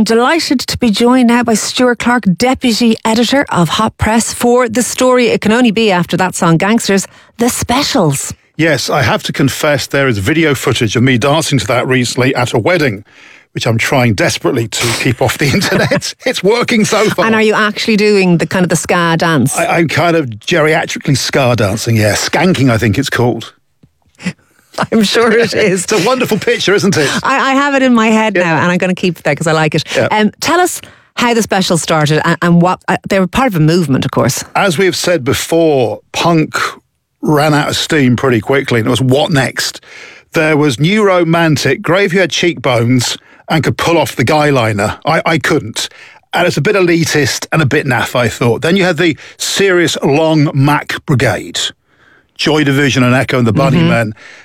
delighted to be joined now by Stuart Clark, Deputy Editor of Hot Press, for the story it can only be after that song Gangsters, The Specials. Yes, I have to confess there is video footage of me dancing to that recently at a wedding, which I'm trying desperately to keep off the internet. It's working so far. And are you actually doing the kind of the ska dance? I'm kind of geriatrically ska dancing, yeah. Skanking, I think it's called. I'm sure it is. It's a wonderful picture, isn't it? I have it in my head now, and I'm going to keep it there because I like it. Yeah. Tell us how the special started and what they were part of a movement, of course. As we've said before, punk ran out of steam pretty quickly, and it was what next? There was New Romantic, Graveyard Cheekbones, and could pull off the guy liner. I couldn't. And it's a bit elitist and a bit naff, I thought. Then you had the serious Long Mac Brigade, Joy Division and Echo and the Bunnymen.